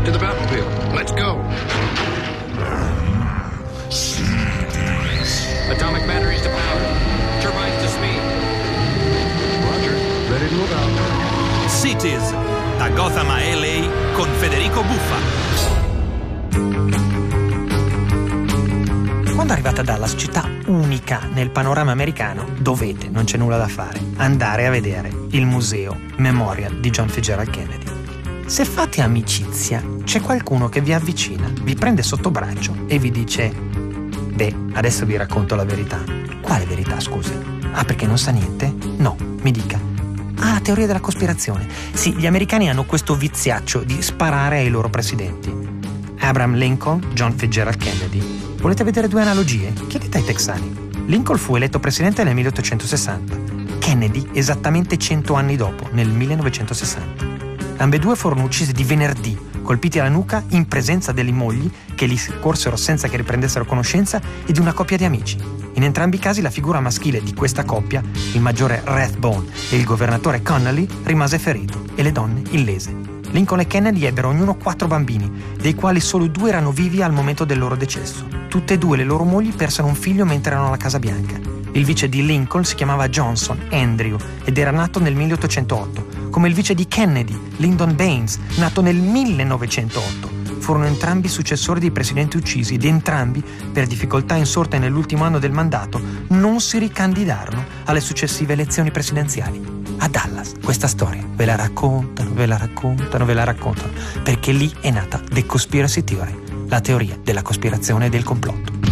To the battlefield. Let's go. Atomic batteries to power. Turbines to speed. Roger. Ready to move out. Cities, da Gotham a LA con Federico Buffa. Quando arrivate a Dallas, città unica nel panorama americano, dovete, non c'è nulla da fare, andare a vedere il museo Memorial di John Fitzgerald Kennedy. Se fate amicizia, c'è qualcuno che vi avvicina, vi prende sotto braccio e vi dice: beh, adesso vi racconto la verità. Quale verità, scusi? Ah, perché non sa niente? No, mi dica. Ah, la teoria della cospirazione. Sì, gli americani hanno questo viziaccio di sparare ai loro presidenti. Abraham Lincoln, John Fitzgerald Kennedy. Volete vedere due analogie? Chiedete ai texani. Lincoln fu eletto presidente nel 1860. Kennedy esattamente 100 anni dopo, nel 1960. Ambedue furono uccisi di venerdì, colpiti alla nuca in presenza delle mogli che li corsero senza che riprendessero conoscenza e di una coppia di amici. In entrambi i casi la figura maschile di questa coppia, il maggiore Rathbone e il governatore Connally, rimase ferito e le donne illese. Lincoln e Kennedy ebbero ognuno 4 bambini, dei quali solo 2 erano vivi al momento del loro decesso. Tutte e 2 le loro mogli persero un figlio mentre erano alla Casa Bianca. Il vice di Lincoln si chiamava Johnson Andrew ed era nato nel 1808, come il vice di Kennedy, Lyndon Baines, nato nel 1908. Furono entrambi successori dei presidenti uccisi ed entrambi, per difficoltà insorte nell'ultimo anno del mandato, non si ricandidarono alle successive elezioni presidenziali. A Dallas questa storia ve la raccontano, perché lì è nata The Conspiracy Theory, la teoria della cospirazione e del complotto.